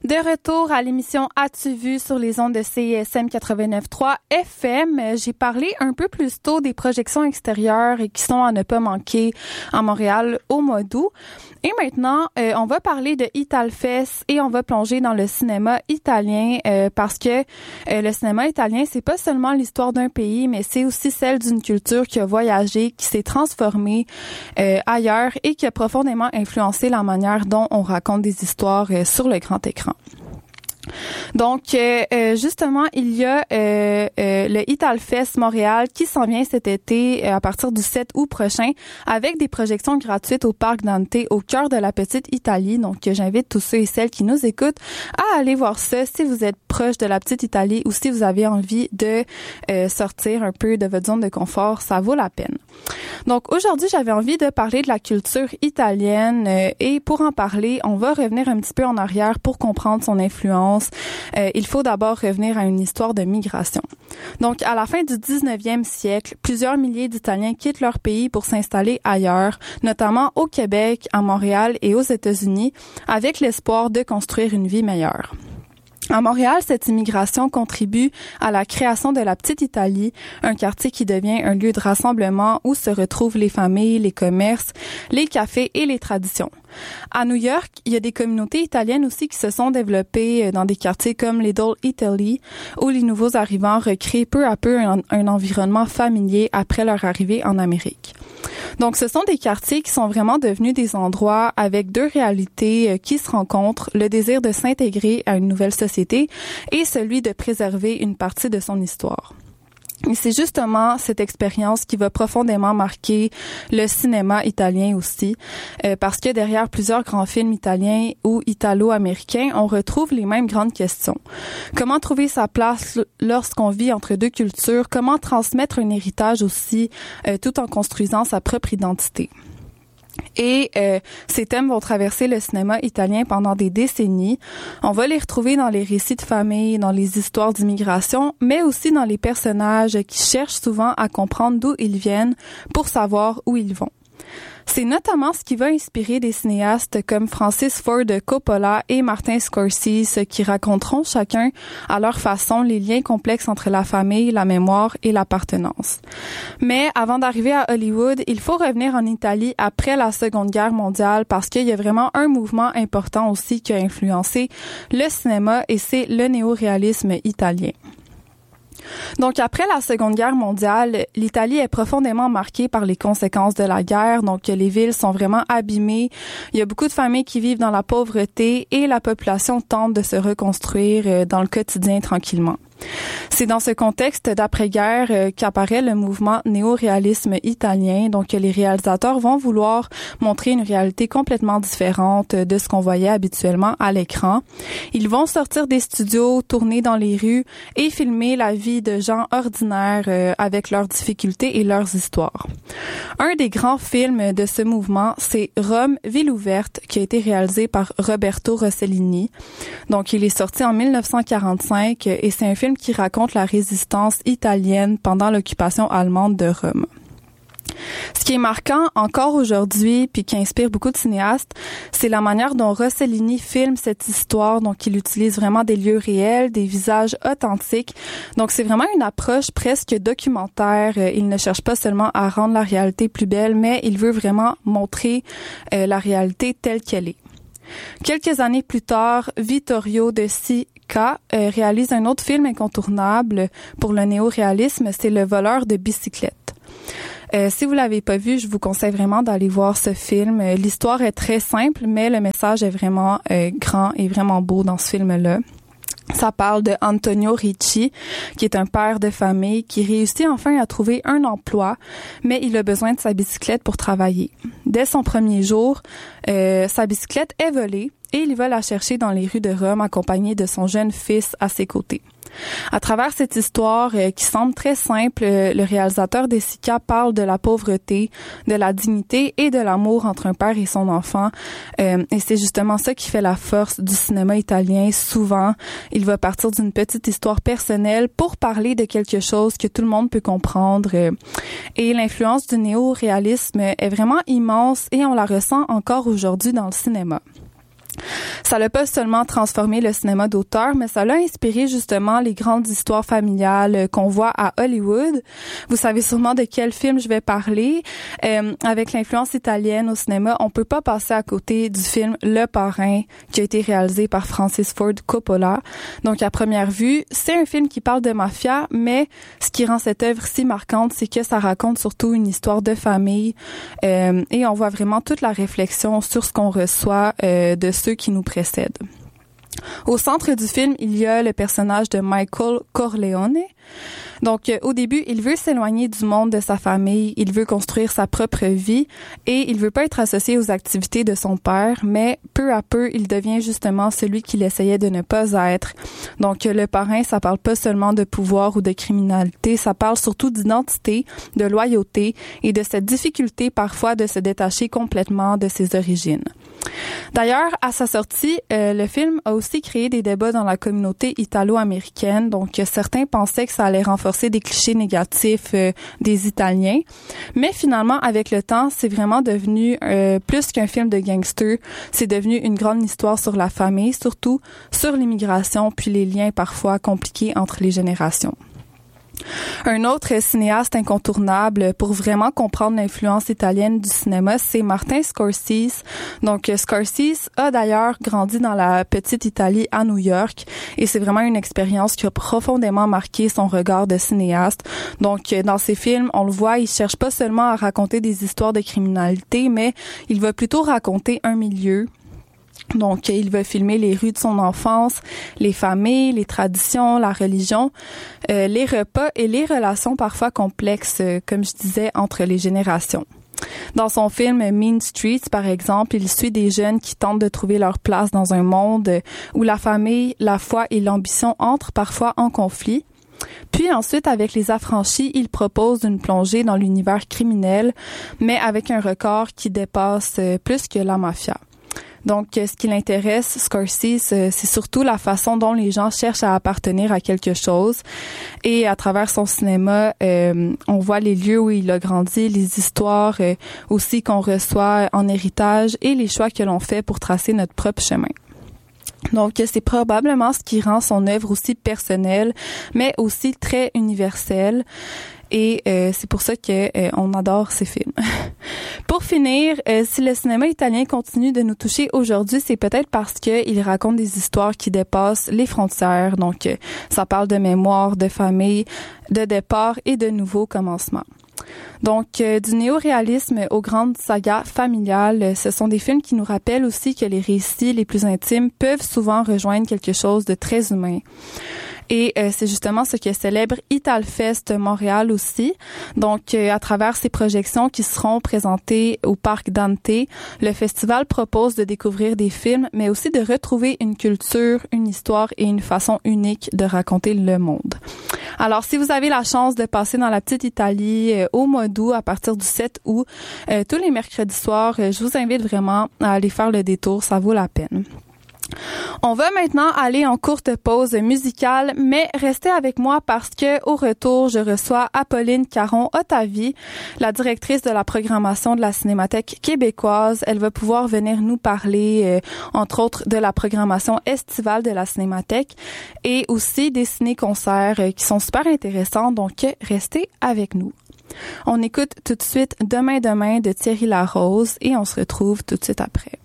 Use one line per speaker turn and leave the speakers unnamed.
De retour à l'émission As-tu vu sur les ondes de CISM 89.3 FM. J'ai parlé un peu plus tôt des projections extérieures et qui sont à ne pas manquer à Montréal au mois d'août. Et maintenant, on va parler de Italfest et on va plonger dans le cinéma italien parce que le cinéma italien, c'est pas seulement l'histoire d'un pays, mais c'est aussi celle d'une culture qui a voyagé, qui s'est transformée ailleurs et qui a profondément influencé la manière dont on raconte des histoires sur le grand écran. Donc, justement, il y a le Italfest Montréal qui s'en vient cet été à partir du 7 août prochain avec des projections gratuites au Parc Dante au cœur de la petite Italie. Donc, j'invite tous ceux et celles qui nous écoutent à aller voir ça si vous êtes proche de la petite Italie ou si vous avez envie de sortir un peu de votre zone de confort. Ça vaut la peine. Donc, aujourd'hui, j'avais envie de parler de la culture italienne et pour en parler, on va revenir un petit peu en arrière pour comprendre son influence. Il faut d'abord revenir à une histoire de migration. Donc, à la fin du 19e siècle, plusieurs milliers d'Italiens quittent leur pays pour s'installer ailleurs, notamment au Québec, à Montréal et aux États-Unis, avec l'espoir de construire une vie meilleure. À Montréal, cette immigration contribue à la création de la Petite Italie, un quartier qui devient un lieu de rassemblement où se retrouvent les familles, les commerces, les cafés et les traditions. À New York, il y a des communautés italiennes aussi qui se sont développées dans des quartiers comme Little Italy, où les nouveaux arrivants recréent peu à peu un environnement familier après leur arrivée en Amérique. Donc, ce sont des quartiers qui sont vraiment devenus des endroits avec deux réalités qui se rencontrent, le désir de s'intégrer à une nouvelle société et celui de préserver une partie de son histoire. Et c'est justement cette expérience qui va profondément marquer le cinéma italien aussi, parce que derrière plusieurs grands films italiens ou italo-américains, on retrouve les mêmes grandes questions. Comment trouver sa place lorsqu'on vit entre deux cultures? Comment transmettre un héritage aussi, tout en construisant sa propre identité? Et ces thèmes vont traverser le cinéma italien pendant des décennies. On va les retrouver dans les récits de famille, dans les histoires d'immigration, mais aussi dans les personnages qui cherchent souvent à comprendre d'où ils viennent pour savoir où ils vont. C'est notamment ce qui va inspirer des cinéastes comme Francis Ford Coppola et Martin Scorsese qui raconteront chacun à leur façon les liens complexes entre la famille, la mémoire et l'appartenance. Mais avant d'arriver à Hollywood, il faut revenir en Italie après la Seconde Guerre mondiale parce qu'il y a vraiment un mouvement important aussi qui a influencé le cinéma et c'est le néoréalisme italien. Donc, après la Seconde Guerre mondiale, l'Italie est profondément marquée par les conséquences de la guerre. Donc, les villes sont vraiment abîmées. Il y a beaucoup de familles qui vivent dans la pauvreté et la population tente de se reconstruire dans le quotidien tranquillement. C'est dans ce contexte d'après-guerre qu'apparaît le mouvement néo-réalisme italien. Donc, les réalisateurs vont vouloir montrer une réalité complètement différente de ce qu'on voyait habituellement à l'écran. Ils vont sortir des studios, tourner dans les rues et filmer la vie de gens ordinaires avec leurs difficultés et leurs histoires. Un des grands films de ce mouvement, c'est Rome, ville ouverte, qui a été réalisé par Roberto Rossellini. Donc, il est sorti en 1945 et c'est un film qui raconte la résistance italienne pendant l'occupation allemande de Rome. Ce qui est marquant encore aujourd'hui, puis qui inspire beaucoup de cinéastes, c'est la manière dont Rossellini filme cette histoire. Donc, il utilise vraiment des lieux réels, des visages authentiques. Donc, c'est vraiment une approche presque documentaire. Il ne cherche pas seulement à rendre la réalité plus belle, mais il veut vraiment montrer la réalité telle qu'elle est. Quelques années plus tard, Vittorio De Sica réalise un autre film incontournable pour le néo-réalisme, c'est Le voleur de bicyclette. Si vous l'avez pas vu, je vous conseille vraiment d'aller voir ce film. L'histoire est très simple, mais le message est vraiment grand et vraiment beau dans ce film-là. Ça parle de Antonio Ricci, qui est un père de famille qui réussit enfin à trouver un emploi, mais il a besoin de sa bicyclette pour travailler. Dès son premier jour, sa bicyclette est volée et il va la chercher dans les rues de Rome accompagné de son jeune fils à ses côtés. À travers cette histoire qui semble très simple, le réalisateur De Sica parle de la pauvreté, de la dignité et de l'amour entre un père et son enfant. Et c'est justement ça qui fait la force du cinéma italien. Souvent, il va partir d'une petite histoire personnelle pour parler de quelque chose que tout le monde peut comprendre. Et l'influence du néo-réalisme est vraiment immense et on la ressent encore aujourd'hui dans le cinéma. Ça l'a pas seulement transformé le cinéma d'auteur, mais ça l'a inspiré justement les grandes histoires familiales qu'on voit à Hollywood. Vous savez sûrement de quel film je vais parler. Avec l'influence italienne au cinéma, on peut pas passer à côté du film Le Parrain, qui a été réalisé par Francis Ford Coppola. Donc, à première vue, c'est un film qui parle de mafia, mais ce qui rend cette œuvre si marquante, c'est que ça raconte surtout une histoire de famille et on voit vraiment toute la réflexion sur ce qu'on reçoit de ceux qui nous précèdent. Au centre du film, il y a le personnage de Michael Corleone. Donc, au début, il veut s'éloigner du monde de sa famille, il veut construire sa propre vie et il veut pas être associé aux activités de son père, mais peu à peu, il devient justement celui qu'il essayait de ne pas être. Donc, Le Parrain, ça parle pas seulement de pouvoir ou de criminalité, ça parle surtout d'identité, de loyauté et de cette difficulté parfois de se détacher complètement de ses origines. D'ailleurs, à sa sortie, le film a aussi créé des débats dans la communauté italo-américaine. Donc, certains pensaient que ça allait renforcer des clichés négatifs des Italiens. Mais finalement, avec le temps, c'est vraiment devenu plus qu'un film de gangster. C'est devenu une grande histoire sur la famille, surtout sur l'immigration, puis les liens parfois compliqués entre les générations. Un autre cinéaste incontournable pour vraiment comprendre l'influence italienne du cinéma, c'est Martin Scorsese. Donc, Scorsese a d'ailleurs grandi dans la petite Italie à New York et c'est vraiment une expérience qui a profondément marqué son regard de cinéaste. Donc, dans ses films, on le voit, il cherche pas seulement à raconter des histoires de criminalité, mais il va plutôt raconter un milieu. Donc, il va filmer les rues de son enfance, les familles, les traditions, la religion, les repas et les relations parfois complexes, comme je disais, entre les générations. Dans son film Mean Streets, par exemple, il suit des jeunes qui tentent de trouver leur place dans un monde où la famille, la foi et l'ambition entrent parfois en conflit. Puis ensuite, avec Les Affranchis, il propose une plongée dans l'univers criminel, mais avec un record qui dépasse plus que la mafia. Donc, ce qui l'intéresse, Scorsese, c'est surtout la façon dont les gens cherchent à appartenir à quelque chose. Et à travers son cinéma, on voit les lieux où il a grandi, les histoires aussi qu'on reçoit en héritage et les choix que l'on fait pour tracer notre propre chemin. Donc, c'est probablement ce qui rend son œuvre aussi personnelle, mais aussi très universelle. Et c'est pour ça que on adore ces films. Pour finir, si le cinéma italien continue de nous toucher aujourd'hui, c'est peut-être parce que il raconte des histoires qui dépassent les frontières. Donc, ça parle de mémoire, de famille, de départ et de nouveaux commencements. Donc, du néo-réalisme aux grandes sagas familiales, ce sont des films qui nous rappellent aussi que les récits les plus intimes peuvent souvent rejoindre quelque chose de très humain. Et c'est justement ce que célèbre Italfest Montréal aussi. Donc, à travers ces projections qui seront présentées au Parc Dante, le festival propose de découvrir des films, mais aussi de retrouver une culture, une histoire et une façon unique de raconter le monde. Alors, si vous avez la chance de passer dans la petite Italie au mois d'août, à partir du 7 août, tous les mercredis soirs, je vous invite vraiment à aller faire le détour, ça vaut la peine. On va maintenant aller en courte pause musicale, mais restez avec moi parce que au retour, je reçois Apolline Caron-Otavi, la directrice de la programmation de la Cinémathèque québécoise. Elle va pouvoir venir nous parler, entre autres, de la programmation estivale de la Cinémathèque et aussi des ciné-concerts qui sont super intéressants, donc restez avec nous. On écoute tout de suite Demain de Thierry Larose et on se retrouve tout de suite après.